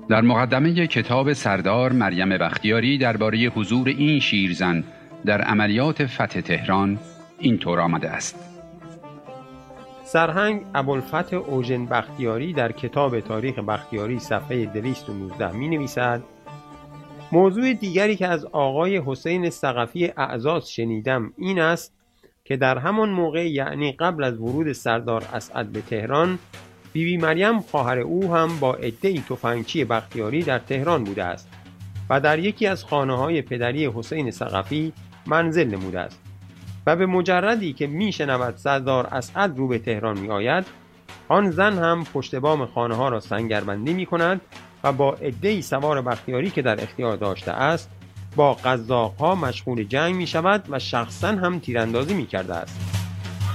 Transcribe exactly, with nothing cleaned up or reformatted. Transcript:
در مقدمه کتاب سردار مریم بختیاری درباره حضور این شیرزن در عملیات فتح تهران اینطور آمده است: سرهنگ ابوالفتح اوژن بختیاری در کتاب تاریخ بختیاری صفحه دویست و نوزده می نویسد: موضوع دیگری که از آقای حسین ثقفی اعزاز شنیدم این است که در همان موقع، یعنی قبل از ورود سردار اسعد به تهران، بیبی بی مریم خواهر او هم با عده‌ای تفنگچی بختیاری در تهران بوده است و در یکی از خانه‌های پدری حسین ثقفی منزل نموده است و به مجردی که میشنود سردار اسعد رو به تهران می آید، آن زن هم پشت بام خانه ها را سنگربندی می کند و با عده‌ای سوار بختیاری که در اختیار داشته است با قزاق‌ها مشغول جنگ می شود و شخصا هم تیراندازی می کرده است.